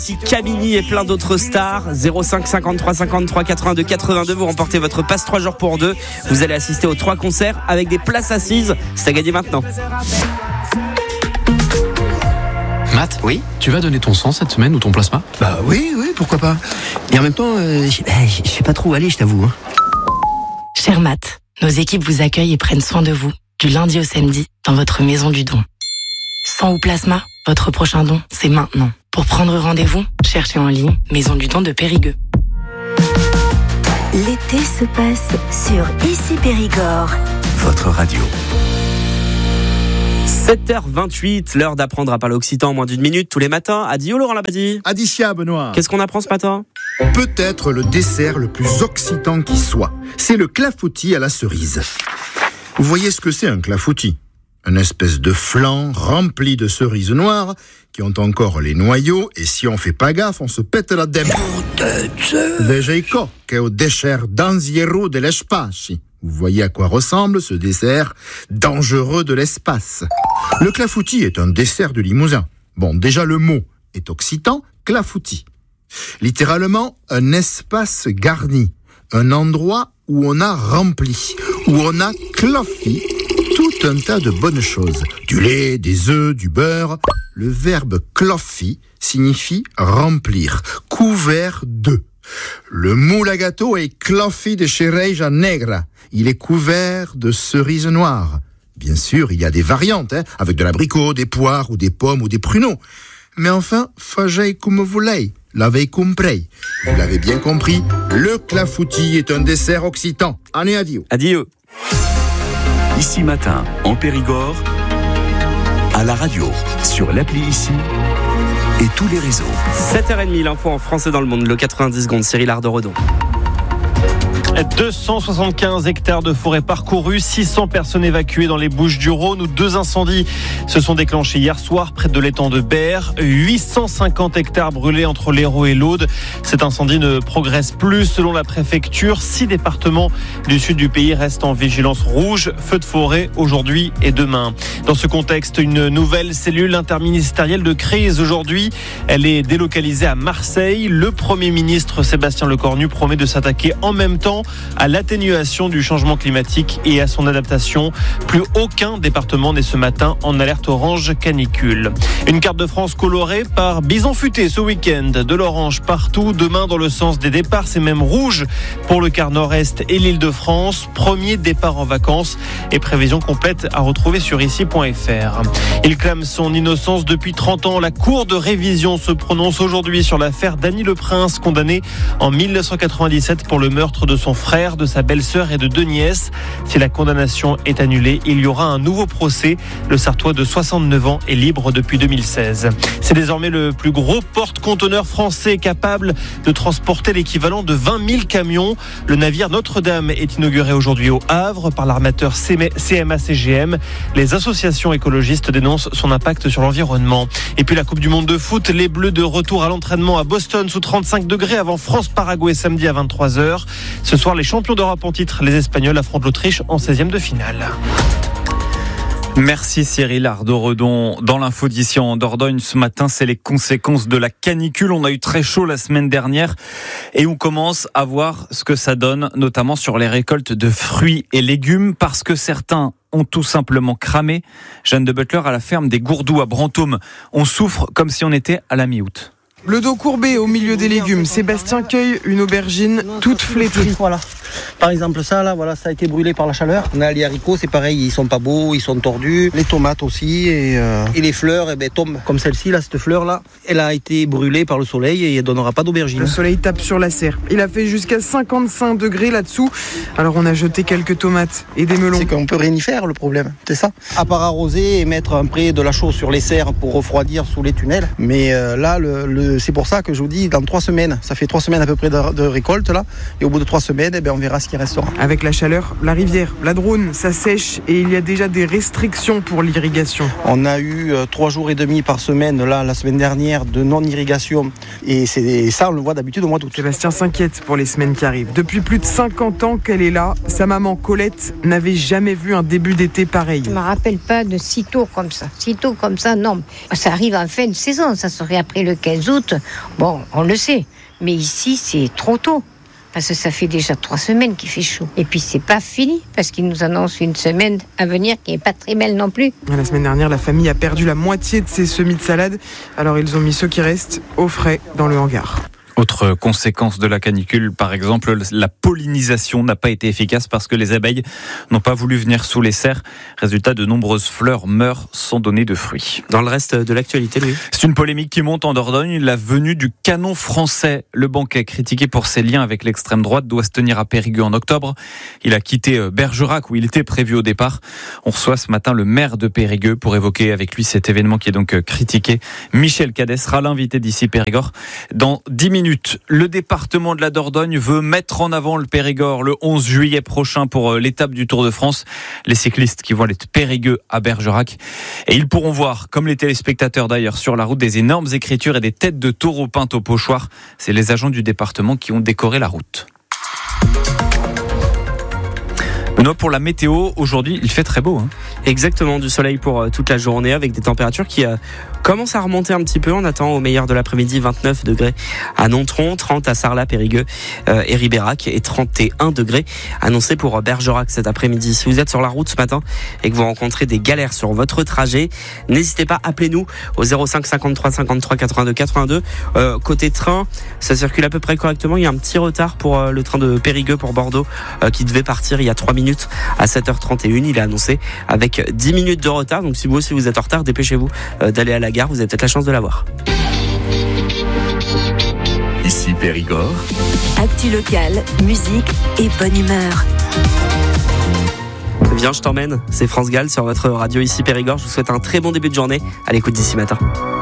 Camini et plein d'autres stars. 05 53 53 82 82. Vous remportez votre passe 3 jours pour 2. Vous allez assister aux 3 concerts avec des places assises. C'est à gagner maintenant. Matt, oui, tu vas donner ton sang cette semaine ou ton plasma ? Bah oui, pourquoi pas. Et en même temps, je sais pas trop où aller, je t'avoue. Cher Matt, nos équipes vous accueillent et prennent soin de vous, du lundi au samedi, dans votre maison du don. Sang ou plasma, votre prochain don, c'est maintenant. Pour prendre rendez-vous, cherchez en ligne Maison du don de Périgueux. L'été se passe sur Ici Périgord. Votre radio. 7h28, l'heure d'apprendre à parler occitan en moins d'une minute tous les matins. Adieu Laurent Labadie. Adicia Benoît. Qu'est-ce qu'on apprend ce matin ? Peut-être le dessert le plus occitan qui soit. C'est le clafoutis à la cerise. Vous voyez ce que c'est un clafoutis ? Une espèce de flan rempli de cerises noires qui ont encore les noyaux et si on fait pas gaffe, on se pète la dème. Vejeico, che o dessert dangereux de l'espace. Vous voyez à quoi ressemble ce dessert dangereux de l'espace. Le clafoutis est un dessert de Limousin. Bon, déjà le mot est occitan, clafoutis. Littéralement, un espace garni, un endroit où on a rempli, où on a clofi tout un tas de bonnes choses. Du lait, des œufs, du beurre. Le verbe clofi signifie remplir, couvert de. Le moule à gâteau est clofi de cereja negra. Il est couvert de cerises noires. Bien sûr, il y a des variantes, avec de l'abricot, des poires ou des pommes ou des pruneaux. Mais enfin, fagez comme vous l'avez. L'avez compris. Vous l'avez bien compris, le clafoutis est un dessert occitan. Allez, adieu. Adieu. Ici Matin, en Périgord, à la radio, sur l'appli Ici et tous les réseaux. 7h30, l'info en français dans le monde, le 90 secondes, Cyril Ardoredon. 275 hectares de forêt parcourus, 600 personnes évacuées dans les Bouches-du-Rhône où 2 incendies se sont déclenchés hier soir près de l'étang de Berre. 850 hectares brûlés entre l'Hérault et l'Aude. Cet incendie ne progresse plus selon la préfecture. 6 départements du sud du pays restent en vigilance rouge. Feu de forêt aujourd'hui et demain. Dans ce contexte, une nouvelle cellule interministérielle de crise aujourd'hui. Elle est délocalisée à Marseille. Le Premier ministre Sébastien Lecornu promet de s'attaquer en même temps à l'atténuation du changement climatique et à son adaptation. Plus aucun département n'est ce matin en alerte orange canicule. Une carte de France colorée par Bison Futé ce week-end. De l'orange partout, demain dans le sens des départs, c'est même rouge pour le quart nord-est et l'Île-de-France. Premier départ en vacances et prévision complète à retrouver sur ici.fr. Il clame son innocence depuis 30 ans. La Cour de révision se prononce aujourd'hui sur l'affaire Dany Le Prince, condamné en 1997 pour le meurtre de son frère, de sa belle-sœur et de 2 nièces. Si la condamnation est annulée, il y aura un nouveau procès. Le Sartois de 69 ans est libre depuis 2016. C'est désormais le plus gros porte-conteneur français capable de transporter l'équivalent de 20 000 camions. Le navire Notre-Dame est inauguré aujourd'hui au Havre par l'armateur CMA-CGM. Les associations écologistes dénoncent son impact sur l'environnement. Et puis la Coupe du Monde de foot, les Bleus de retour à l'entraînement à Boston sous 35 degrés avant France-Paraguay samedi à 23h. Ce soir, les champions d'Europe en titre, les Espagnols, affrontent l'Autriche en 16e de finale. Merci Cyril Ardoredon. Dans l'info d'ici en Dordogne ce matin, c'est les conséquences de la canicule. On a eu très chaud la semaine dernière et on commence à voir ce que ça donne, notamment sur les récoltes de fruits et légumes, parce que certains ont tout simplement cramé. Jeanne de Butler à la ferme des Gourdous à Brantôme. On souffre comme si on était à la mi-août. Le dos courbé au milieu des légumes, Sébastien cueille une aubergine toute flétrie. Voilà. Par exemple ça là, voilà, ça a été brûlé par la chaleur. On a les haricots, c'est pareil, ils sont pas beaux, ils sont tordus. Les tomates aussi et les fleurs tombent comme celle-ci là, cette fleur là, elle a été brûlée par le soleil et elle donnera pas d'aubergine. Le soleil tape sur la serre. Il a fait jusqu'à 55 degrés là-dessous. Alors on a jeté quelques tomates et des melons. C'est qu'on peut rien y faire, le problème, c'est ça. À part arroser et mettre un près de la chaux sur les serres pour refroidir sous les tunnels. Mais là c'est pour ça que je vous dis, dans 3 semaines, ça fait 3 semaines à peu près de récolte là, et au bout de 3 semaines, on verra ce qui restera. Avec la chaleur, la rivière, la Dronne, ça sèche et il y a déjà des restrictions pour l'irrigation. On a eu 3 jours et demi par semaine, là, la semaine dernière, de non-irrigation. Et ça, on le voit d'habitude au mois d'août. Sébastien s'inquiète pour les semaines qui arrivent. Depuis plus de 50 ans qu'elle est là, sa maman Colette n'avait jamais vu un début d'été pareil. Je ne me rappelle pas de si tôt comme ça. Si tôt comme ça, non. Ça arrive en fin de saison, ça serait après le 15 août. Bon, on le sait. Mais ici, c'est trop tôt. Parce que ça fait déjà 3 semaines qu'il fait chaud. Et puis, c'est pas fini, parce qu'il nous annonce une semaine à venir qui n'est pas très belle non plus. La semaine dernière, la famille a perdu la moitié de ses semis de salade. Alors, ils ont mis ceux qui restent au frais dans le hangar. Autre conséquence de la canicule, par exemple, la pollinisation n'a pas été efficace parce que les abeilles n'ont pas voulu venir sous les serres. Résultat, de nombreuses fleurs meurent sans donner de fruits. Dans le reste de l'actualité, Louis. C'est une polémique qui monte en Dordogne. La venue du canon français. Le banquet, critiqué pour ses liens avec l'extrême droite, doit se tenir à Périgueux en octobre. Il a quitté Bergerac où il était prévu au départ. On reçoit ce matin le maire de Périgueux pour évoquer avec lui cet événement qui est donc critiqué. Michel Cadet sera l'invité d'ici Périgord dans 10 minutes. Le département de la Dordogne veut mettre en avant le Périgord le 11 juillet prochain pour l'étape du Tour de France. Les cyclistes qui vont aller de Périgueux à Bergerac. Et ils pourront voir, comme les téléspectateurs d'ailleurs sur la route, des énormes écritures et des têtes de taureaux peintes au pochoir. C'est les agents du département qui ont décoré la route. Benoît, pour la météo, aujourd'hui, il fait très beau. Exactement, du soleil pour toute la journée avec des températures qui commencent à remonter un petit peu. On attend au meilleur de l'après-midi 29 degrés à Nontron, 30 à Sarlat, Périgueux et Ribérac et 31 degrés annoncés pour Bergerac cet après-midi. Si vous êtes sur la route ce matin et que vous rencontrez des galères sur votre trajet, n'hésitez pas, appelez-nous au 05 53 53 82 82. Côté train, ça circule à peu près correctement. Il y a un petit retard pour le train de Périgueux pour Bordeaux qui devait partir il y a 3 minutes à 7h31. Il est annoncé avec 10 minutes de retard. Donc si vous êtes en retard, dépêchez-vous d'aller à la gare. Vous avez peut-être la chance de l'avoir. Ici Périgord. Actu locale, musique et bonne humeur. Viens, je t'emmène. C'est France Gall sur votre radio ici Périgord. Je vous souhaite un très bon début de journée à l'écoute d'ici matin.